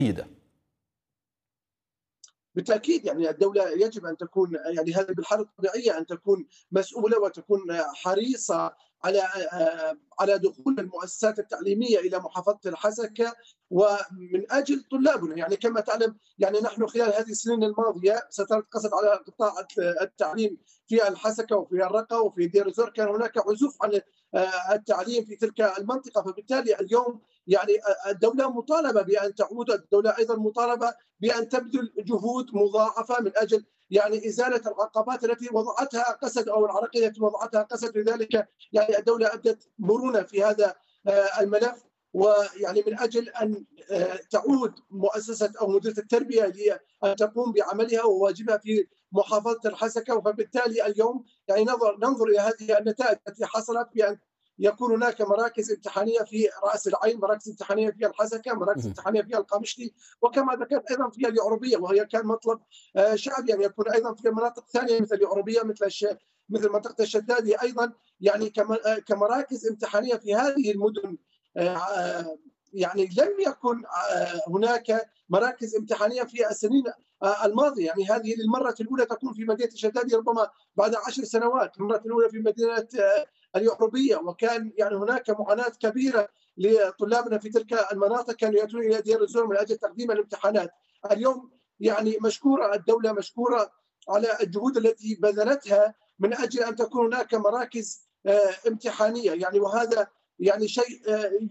جيدة. بالتأكيد يعني الدولة يجب أن تكون يعني هذه بالحالة الطبيعية أن تكون مسؤولة وتكون حريصة على دخول المؤسسات التعليمية إلى محافظة الحسكة ومن أجل طلابنا. يعني كما تعلم يعني نحن خلال هذه السنين الماضية سترت قصد على قطاع التعليم في الحسكة وفي الرقة وفي دير الزور، كان هناك عزوف عن التعليم في تلك المنطقة. فبالتالي اليوم يعني الدولة مطالبة بأن تعود، الدولة أيضا مطالبة بأن تبذل جهود مضاعفة من أجل يعني إزالة العقبات التي وضعتها قسد أو العراقيل التي وضعتها قسد. لذلك يعني الدولة أبدت مرونة في هذا الملف، ويعني من أجل أن تعود مؤسسة أو مديرية التربية لأن تقوم بعملها وواجبها في محافظة الحسكة. فبالتالي اليوم يعني ننظر إلى هذه النتائج التي حصلت بأن يكون هناك مراكز امتحانيه في راس العين، مراكز امتحانيه في الحسكه، مراكز امتحانيه في القامشلي، وكما ذكرت ايضا في اليعربيه، وهي كان مطلب شعبي ان يكون ايضا في مناطق ثانيه مثل اليعربيه مثل منطقه الشدادي ايضا يعني كمراكز امتحانيه في هذه المدن. يعني لم يكن هناك مراكز امتحانيه في السنين الماضيه. يعني هذه للمره الاولى تكون في مدينه الشدادي ربما بعد 10 سنوات، المره الاولى في مدينه اليعربية. وكان يعني هناك معاناة كبيرة لطلابنا في تلك المناطق، كانوا يأتون إلى دير الزور من أجل تقديم الامتحانات. اليوم يعني مشكورة الدولة، مشكورة على الجهود التي بذلتها من أجل أن تكون هناك مراكز امتحانية يعني، وهذا يعني شيء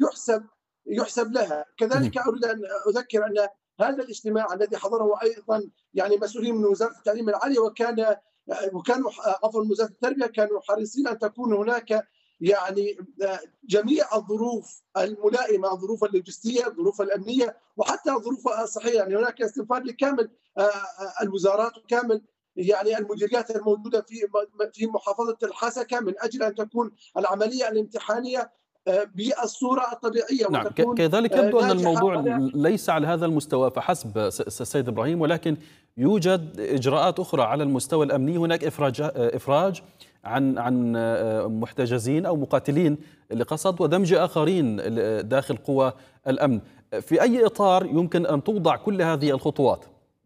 يحسب لها. كذلك أريد أن أذكر أن هذا الاجتماع الذي حضره أيضا يعني مسؤولين من وزارة التعليم العالي وكانوا عفوا وزاره التربيه كانوا حريصين ان تكون هناك يعني جميع الظروف الملائمه، الظروف اللوجستيه، الظروف الامنيه، وحتى الظروف الصحيه. يعني هناك استنفار لكامل الوزارات وكامل يعني المديريات الموجوده في محافظه الحسكه من اجل ان تكون العمليه الامتحانيه بالصوره الطبيعيه نعم، وتكون كذلك يبدو أن ناجحه. الموضوع ليس على هذا المستوى فحسب السيد إبراهيم، ولكن يوجد إجراءات أخرى على المستوى الأمني. هناك إفراج عن محتجزين أو مقاتلين لقصد ودمج آخرين داخل قوى الأمن. في أي إطار يمكن أن توضع كل هذه الخطوات؟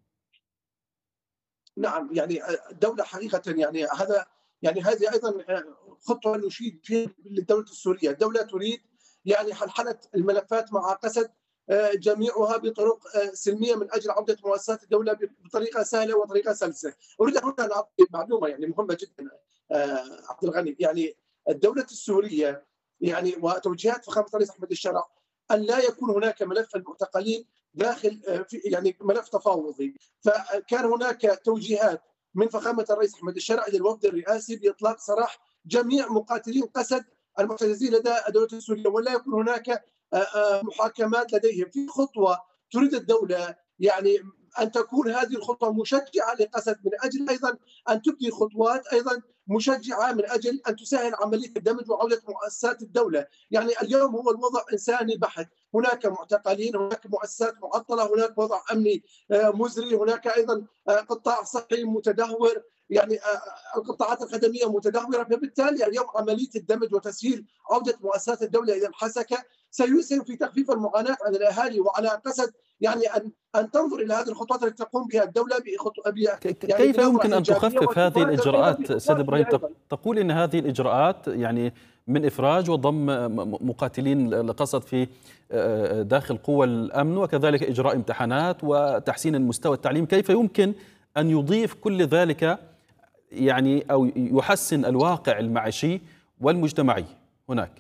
نعم يعني الدولة حقيقة يعني هذه أيضا خطوة نشيد فيها للدولة السورية. الدولة تريد يعني حلحلة الملفات مع قسد جميعها بطرق سلمية من أجل عودة مؤسسات الدولة بطريقة سهلة وطريقة سلسة. أريد هنا أن أعطي معلومة يعني مهمة جدا عبد الغني. يعني الدولة السورية يعني وتوجيهات فخامة الرئيس أحمد الشرع أن لا يكون هناك ملف المعتقلين داخل في يعني ملف تفاوضي. فكان هناك توجيهات من فخامه الرئيس احمد الشرع للوفد الرئاسي باطلاق سراح جميع مقاتلين قسد المعتزلين لدى الدوله السوريه، ولا يكون هناك محاكمات لديهم. في خطوه تريد الدوله يعني ان تكون هذه الخطوه مشجعه لقسد من اجل ايضا ان تبدي خطوات ايضا مشجعه من اجل ان تسهل عمليه الدمج وعوده مؤسسات الدوله. يعني اليوم هو الوضع انساني بحت، هناك معتقلين، هناك مؤسسات معطله، هناك وضع امني مزري، هناك ايضا قطاع صحي متدهور، يعني القطاعات الخدميه متدهوره. فبالتالي اليوم عمليه الدمج وتسهيل عوده مؤسسات الدوله الى الحسكه سيسهم في تخفيف المعاناه عن الاهالي، وعلى قسد يعني ان تنظر الى هذه الخطوات التي تقوم بها الدوله يعني كيف بنظره يمكن أن ايجابيه، تخفف هذه وتبادر ايضا الإجراءات سيد بخطوات إبراهيم؟ ايضا. تقول إن هذه الإجراءات يعني من إفراج وضم مقاتلين لقصد في داخل قوى الأمن، وكذلك إجراء امتحانات وتحسين المستوى التعليم. كيف يمكن أن يضيف كل ذلك يعني أو يحسن الواقع المعيشي والمجتمعي هناك؟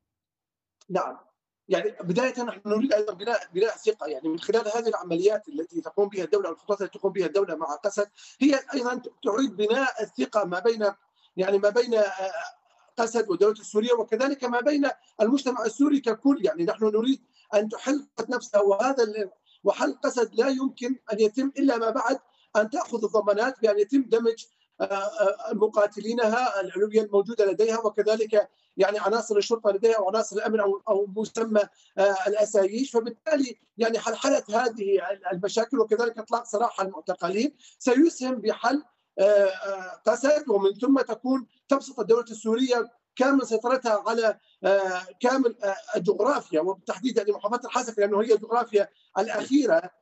نعم يعني بداية نحن نريد أيضا بناء ثقة يعني من خلال هذه العمليات التي تقوم بها الدولة، الخطوات التي تقوم بها الدولة مع قسد، هي أيضا تعيد بناء الثقة ما بين قسد والدولة السورية، وكذلك ما بين المجتمع السوري ككل. يعني نحن نريد أن تحل نفسها، وحل قسد لا يمكن أن يتم إلا ما بعد أن تأخذ الضمانات بأن يتم دمج مقاتلينها العلوية الموجودة لديها، وكذلك يعني عناصر الشرطة لديها وعناصر الأمن أو مسمى الأساييش. فبالتالي يعني حلحلة هذه المشاكل وكذلك إطلاق سراح المعتقلين سيسهم بحل قسد، ومن ثم تبسط الدولة السورية كامل سيطرتها على كامل الجغرافيا، وبالتحديد يعني محافظة الحسكة، لأنه هي الجغرافيا الأخيرة